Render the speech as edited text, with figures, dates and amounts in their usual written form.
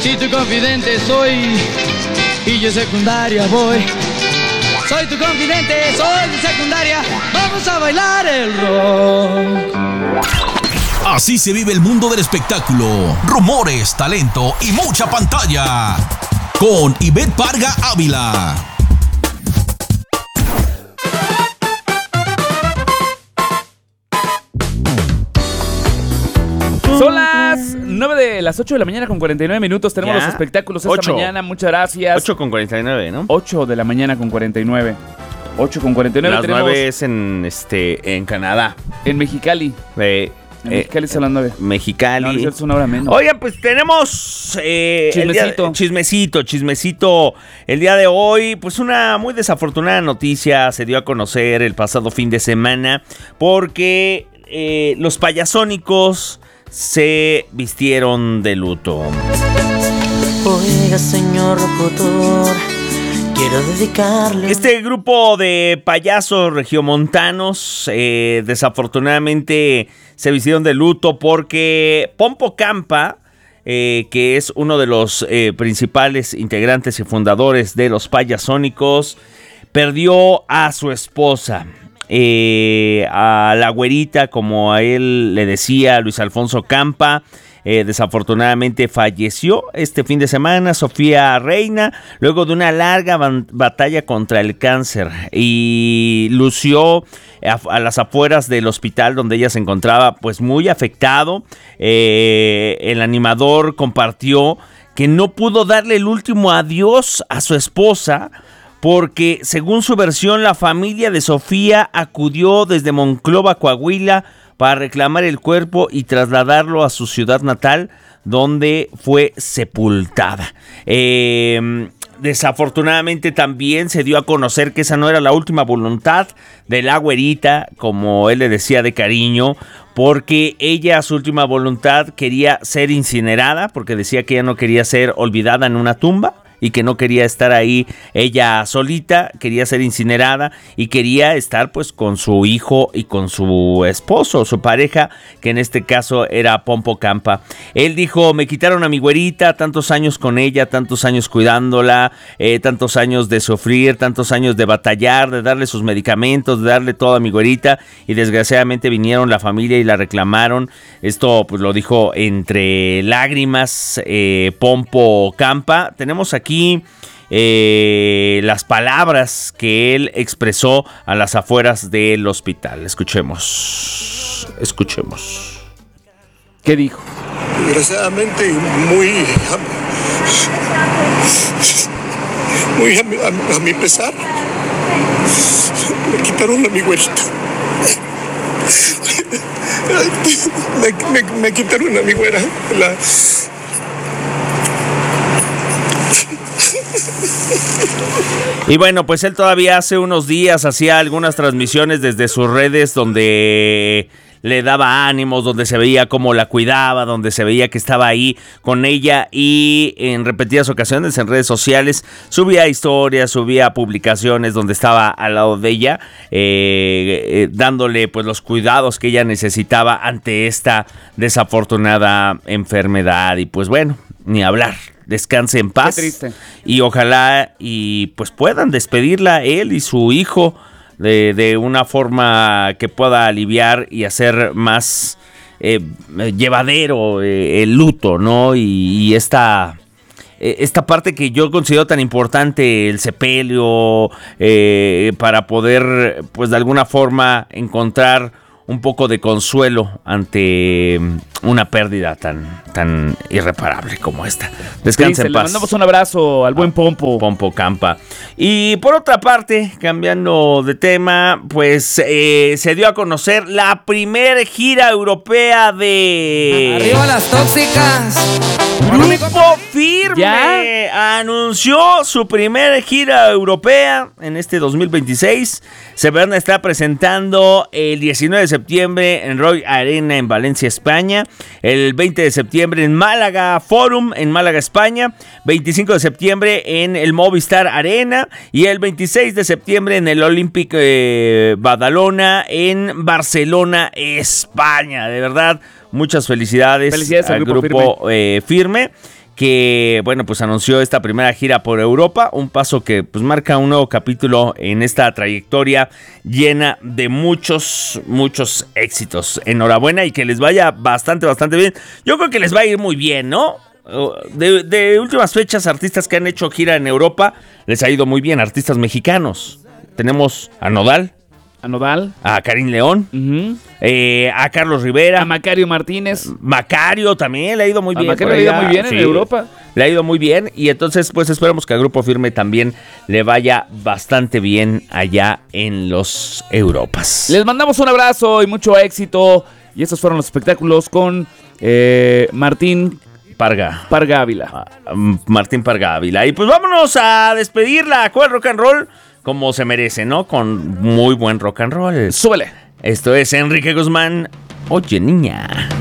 Si tu confidente soy y yo secundaria voy. Soy tu confidente, soy de secundaria. Vamos a bailar el rock. Así se vive el mundo del espectáculo. Rumores, talento y mucha pantalla. Con Ivette Parga Ávila. Son las 8 de la mañana con 49 minutos. Tenemos los espectáculos esta mañana. Muchas gracias. 8 con 49, ¿no? 8 de la mañana con 49. 8 con 49. Las tenemos 9 es en Canadá. En Mexicali. En Mexicali son las 9. Mexicali. No, es una hora menos. Oigan, pues tenemos chismecito. Chismecito. El día de hoy, pues una muy desafortunada noticia se dio a conocer el pasado fin de semana porque los Payasónicos se vistieron de luto. Oiga, señor locutor, quiero dedicarle... Este grupo de payasos regiomontanos desafortunadamente se vistieron de luto porque Pompo Campa, que es uno de los principales integrantes y fundadores de los Payasónicos, perdió a su esposa. A la güerita, como a él le decía Luis Alfonso Campa, desafortunadamente falleció este fin de semana. Sofía Reina, luego de una larga batalla contra el cáncer, y lució a las afueras del hospital donde ella se encontraba pues muy afectado. El animador compartió que no pudo darle el último adiós a su esposa porque, según su versión, la familia de Sofía acudió desde Monclova, Coahuila, para reclamar el cuerpo y trasladarlo a su ciudad natal, donde fue sepultada. Desafortunadamente también se dio a conocer que esa no era la última voluntad de la güerita, como él le decía de cariño, porque ella, su última voluntad, quería ser incinerada, porque decía que ella no quería ser olvidada en una tumba y que no quería estar ahí ella solita, quería ser incinerada y quería estar pues con su hijo y con su esposo, su pareja, que en este caso era Pompo Campa. Él dijo: me quitaron a mi güerita, tantos años con ella, tantos años cuidándola, tantos años de sufrir, tantos años de batallar, de darle sus medicamentos, de darle todo a mi güerita, y desgraciadamente vinieron la familia y la reclamaron. Esto pues lo dijo entre lágrimas Pompo Campa. Tenemos aquí las palabras que él expresó a las afueras del hospital. Escuchemos. ¿Qué dijo? Desgraciadamente, a mi pesar, me quitaron a mi güerita. Me quitaron a mi güera. Y bueno, pues él todavía hace unos días hacía algunas transmisiones desde sus redes donde le daba ánimos, donde se veía cómo la cuidaba, donde se veía que estaba ahí con ella, y en repetidas ocasiones en redes sociales subía historias, subía publicaciones donde estaba al lado de ella, dándole pues los cuidados que ella necesitaba ante esta desafortunada enfermedad. Y pues bueno, ni hablar. Descanse en paz. Qué triste. Y ojalá y pues puedan despedirla él y su hijo de una forma que pueda aliviar y hacer más llevadero el luto, ¿no? Y esta parte que yo considero tan importante, el sepelio, para poder pues de alguna forma encontrar un poco de consuelo ante una pérdida tan irreparable como esta. Descansa en paz. Le mandamos un abrazo al buen Pompo Campa. Y por otra parte, cambiando de tema, pues se dio a conocer la primera gira europea de... ¡Arriba las tóxicas! Grupo Firme anunció su primera gira europea en este 2026. Se van a estar presentando el 19 de septiembre en Roy Arena en Valencia, España. El 20 de septiembre en Málaga Forum en Málaga, España. 25 de septiembre en el Movistar Arena. Y el 26 de septiembre en el Olympic Badalona en Barcelona, España. De verdad, muchas felicidades al grupo Firme, que, bueno, pues anunció esta primera gira por Europa, un paso que pues marca un nuevo capítulo en esta trayectoria llena de muchos éxitos. Enhorabuena y que les vaya bastante bien. Yo creo que les va a ir muy bien, ¿no? De últimas fechas, artistas que han hecho gira en Europa, les ha ido muy bien, artistas mexicanos. Tenemos a Nodal, a Karim León, a Carlos Rivera, a Macario Martínez. Macario también le ha ido muy bien. Macario le ha ido muy bien en Europa. Le ha ido muy bien y entonces pues esperemos que al Grupo Firme también le vaya bastante bien allá en los Europas. Les mandamos un abrazo y mucho éxito. Y estos fueron los espectáculos con Martín Parga Ávila. Martín Parga Ávila. Y pues vámonos a despedirla con el rock and roll como se merece, ¿no? Con muy buen rock and roll. Súbele. Esto es Enrique Guzmán. Oye, niña.